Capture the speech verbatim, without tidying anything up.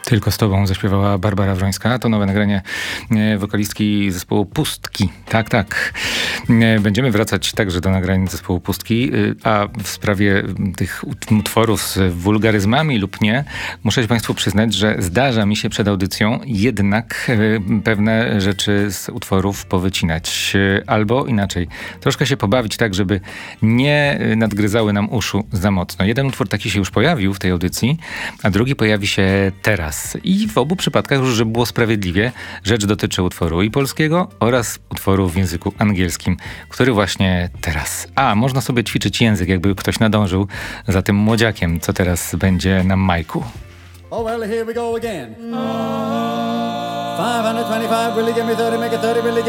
Tylko z tobą zaśpiewała Barbara Wrońska. To nowe nagranie wokalistki zespołu Pustki. Tak, tak. Będziemy wracać także do nagrań zespołu Pustki, a w sprawie tych utworów z wulgaryzmami lub nie, muszę się państwu przyznać, że zdarza mi się przed audycją jednak pewne rzeczy z utworów powycinać. Albo inaczej, troszkę się pobawić tak, żeby nie nadgryzały nam uszu za mocno. Jeden utwór taki się już pojawił w tej audycji, a drugi pojawi się teraz. I w obu przypadkach, już żeby było sprawiedliwie, rzecz dotyczy utworu i polskiego oraz utworu w języku angielskim, który właśnie teraz. A, można sobie ćwiczyć język, jakby ktoś nadążył za tym młodziakiem, co teraz będzie na majku. Oh well, here we go again. five twenty-five, really give me thirty, make it thirty, really